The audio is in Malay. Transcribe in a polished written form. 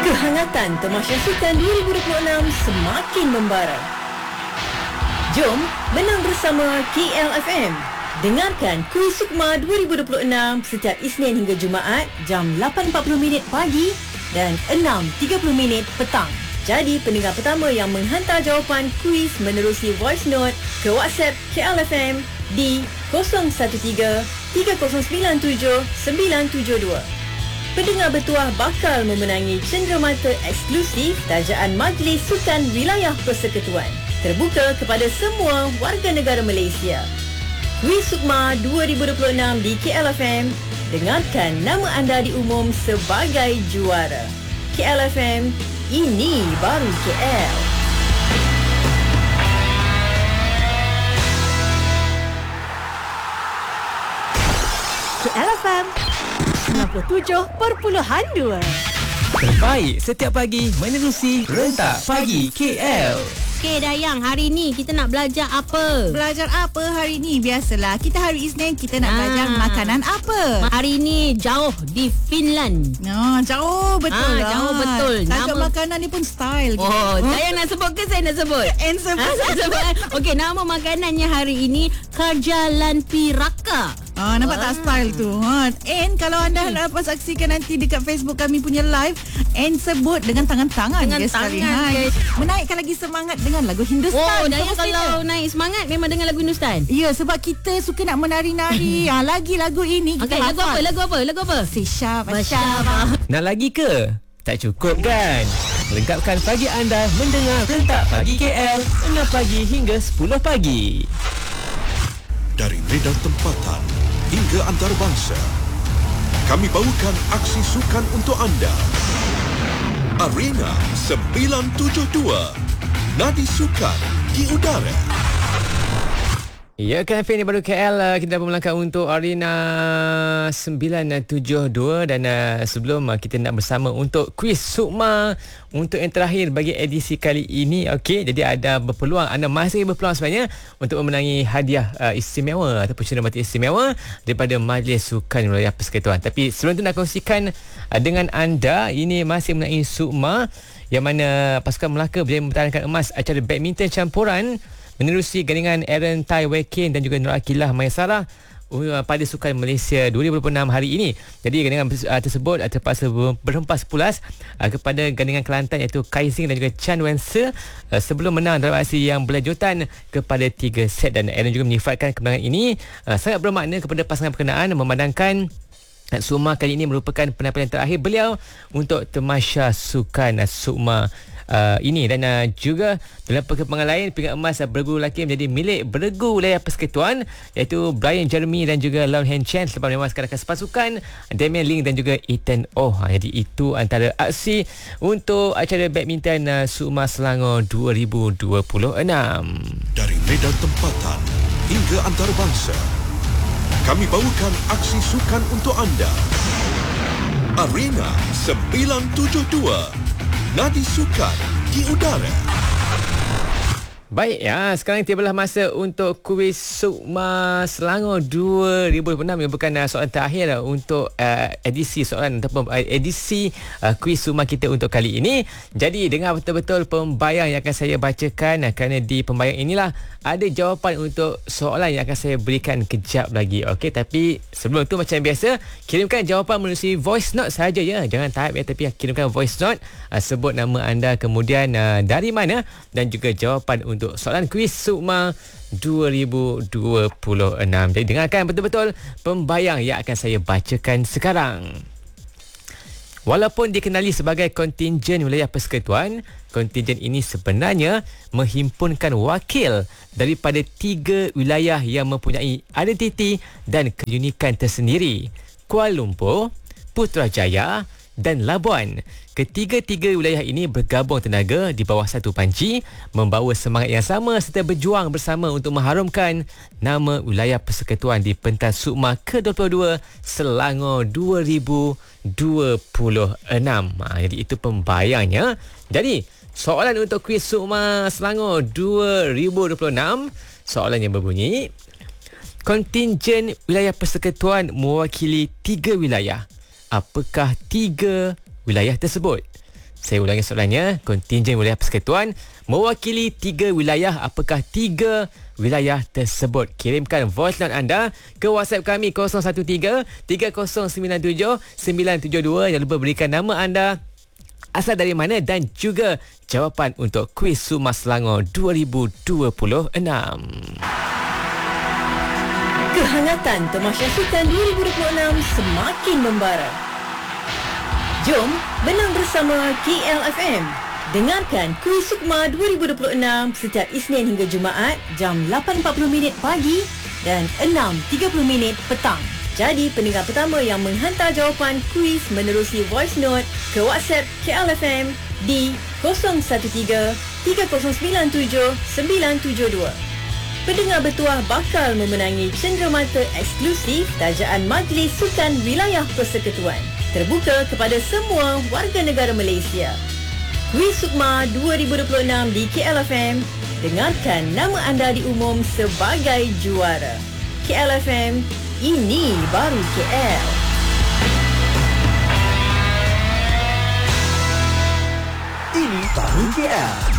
Kehangatan Tamasya Sukan 2026 semakin membara. Jom menang bersama KLFM. Dengarkan Kuis Sukma 2026 setiap Isnin hingga Jumaat jam 8.40 pagi dan 6.30 petang. Jadi pendengar pertama yang menghantar jawapan kuis menerusi voice note ke WhatsApp KLFM di 013 3097 972. Pendengar bertuah bakal memenangi cenderamata eksklusif Tajaan Majlis Sukan Wilayah Persekutuan. Terbuka kepada semua warga negara Malaysia. Kuis Sukma 2026 di KLFM. Dengarkan nama anda diumum sebagai juara. KLFM, ini baru KL. KLFM 97.2. Terbaik setiap pagi menerusi Rentak Pagi KL. Okey Dayang, hari ni kita nak belajar apa? Belajar apa hari ni? Biasalah, kita hari Isnin kita nak belajar makanan apa? Hari ni jauh di Finland. Jauh betul lah. Jauh betul. Tajuk makanan ni pun style. Oh, Dayang nak sebut ke saya nak sebut? Sebut. Okey, nama makanannya hari ini Karjalanpiraka. Nampak tak style tu? And kalau anda dapat saksikan nanti dekat Facebook kami punya live, and sebut dengan tangan-tangan Dengan dia sekali. tangan, guys. Menaikkan lagi semangat dengan lagu Hindustan. Oh, Dayang semestinya. kalau naik semangat memang dengan lagu Hindustan. Ya, sebab kita suka nak menari-nari. Lagi lagu ini kita Okey, lagu apa? Lagu apa? Sisha Basyaba. Nak lagi ke? Tak cukup kan? Lengkapkan pagi anda mendengar Rentak Pagi KL 6 pagi hingga 10 pagi. Dari medan tempatan hingga antarabangsa, kami bawakan aksi sukan untuk anda. Arena 972, Nadi Sukan di udara. Ya, KFM ni baru KL. Kita dah melangkah untuk Arena 972 dan sebelum kita nak bersama untuk Kuis Sukma untuk yang terakhir bagi edisi kali ini. Okey, jadi ada berpeluang, anda masih berpeluang sebenarnya untuk memenangi hadiah istimewa ataupun cenderamata istimewa daripada Majlis Sukan Wilayah Persekutuan. Tapi sebelum tu nak kongsikan dengan anda, ini masih mengenai Sukma yang mana pasukan Melaka berjaya mempertahankan emas acara badminton campuran menerusi gandingan Aaron Tai Wei Kin dan juga Nur Akilah Maisarah pada Sukan Malaysia 2026 hari ini. Jadi gandingan tersebut terpaksa berhempas pulas kepada gandingan Kelantan iaitu Kai Sing dan juga Chan Wen Se sebelum menang dalam aksi yang berlanjutan kepada 3 set. Dan Aaron juga menyifatkan kemenangan ini sangat bermakna kepada pasangan berkenaan, memandangkan Sukma kali ini merupakan penampilan terakhir beliau untuk Tamasya Sukan Sukma ini. Dan juga dalam perkembangan lain, pingat emas beregu lelaki menjadi milik beregu Wilayah Persekutuan iaitu Brian Jeremy dan juga Lau Hen Chen selepas menewaskan rakan sepasukan Damian Ling dan juga Ethan Oh. Jadi itu antara aksi untuk acara badminton Sukma Selangor 2026. Dari medan tempatan hingga antarabangsa, kami bawakan aksi sukan untuk anda. Arena 972, Nadi Sukan di udara. Baik, sekarang tibalah masa untuk Kuis Sukma Selangor 2026 yang merupakan soalan terakhir untuk edisi soalan ataupun edisi Kuis Sukma kita untuk kali ini. Jadi dengar betul-betul pembayang yang akan saya bacakan kerana di pembayang inilah ada jawapan untuk soalan yang akan saya berikan kejap lagi. Okey, tapi sebelum tu macam biasa, kirimkan jawapan melalui voice note saja ya. Jangan type ya, tapi kirimkan voice note, sebut nama anda, kemudian dari mana dan juga jawapan untuk soalan Kuis Sukma 2026. Jadi dengarkan betul-betul pembayang yang akan saya bacakan sekarang. Walaupun dikenali sebagai kontingen wilayah persekutuan, kontingen ini sebenarnya menghimpunkan wakil daripada 3 wilayah yang mempunyai identiti dan keunikan tersendiri: Kuala Lumpur, Putrajaya dan Labuan. Ketiga-tiga wilayah ini bergabung tenaga di bawah satu panci, membawa semangat yang sama serta berjuang bersama untuk mengharumkan nama wilayah persekutuan di pentas Sukma ke-22 Selangor 2026. Jadi itu pembayangnya. Jadi soalan untuk kuis Sukma Selangor 2026, soalan yang berbunyi: kontingen wilayah persekutuan mewakili 3 wilayah. Apakah 3 wilayah tersebut? Saya ulangi soalannya. Kontingen wilayah persekutuan mewakili 3 wilayah. Apakah 3 wilayah tersebut? Kirimkan voice note anda ke WhatsApp kami 013-3097-972. Jangan lupa berikan nama anda, asal dari mana dan juga jawapan untuk kuis Sukma Selangor 2026. Kehangatan Tamasya Sukan 2026 semakin membara. Jom menang bersama KLFM. Dengarkan kuis Sukma 2026 setiap Isnin hingga Jumaat jam 8.40 pagi dan 6.30 petang. Jadi pendengar pertama yang menghantar jawapan kuis menerusi voice note ke WhatsApp KLFM di 013-3097-972. Pendengar bertuah bakal memenangi cenderamata eksklusif tajaan Majlis Sukan Wilayah Persekutuan. Terbuka kepada semua warga negara Malaysia. Kuis Sukma 2026 di KLFM. Dengarkan nama anda diumum sebagai juara. KLFM, ini baru KL. Ini baru KL.